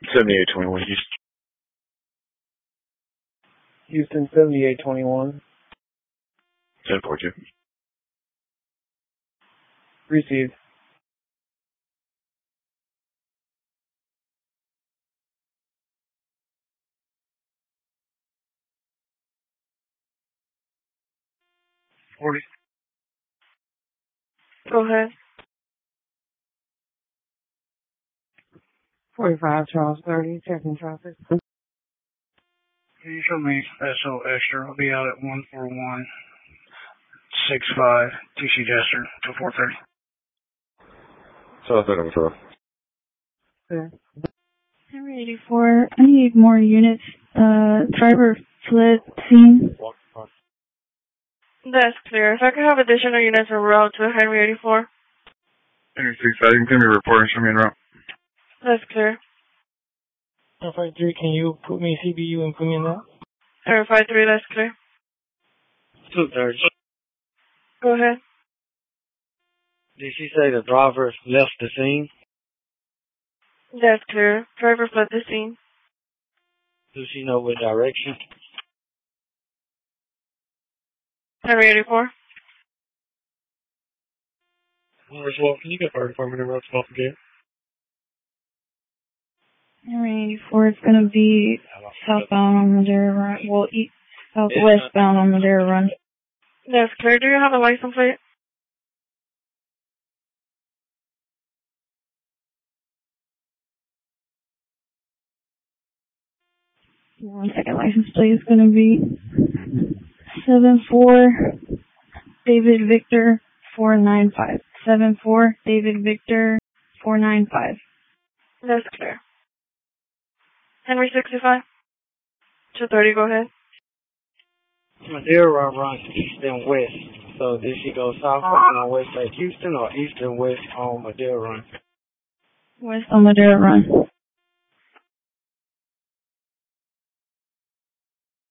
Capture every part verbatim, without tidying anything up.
seventy-eight twenty-one, Houston. Houston, seventy-eight twenty-one. ten forty-two. Received. forty. Go ahead. forty-five Charles thirty, checking traffic. Can you show me S O extra? I'll be out at one four one six five T C Jester till four thirty. South End twelve. Okay. Henry eighty-four, I need more units. Uh, driver fled scene. That's clear. If I could have additional units en route to Henry eighty-four. Henry six five, you can give me a report and show me en route. That's clear. F I three, can you put me C B U and put me in that? Henry five three, that's clear. two thirty. Go ahead. Did she say the driver left the scene? That's clear. Driver fled the scene. Does she know what direction? Henry eighty-four. Well, can you get fire department in route twelve again? Henry eighty-four is gonna be southbound on Madera Run. Well, east, southwestbound on Madera Run. That's clear. Do you have a license plate? One second, license plate is gonna be seven four David Victor four nine five. seven four David Victor four nine five. That's clear. Henry sixty-five. two thirty, go ahead. Madera runs east and west. So did she go southwest and west at Houston or east and west on Madera Run? West on Madera Run.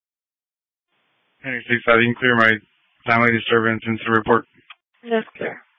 Henry six five, you can clear my family disturbance into the report. That's clear.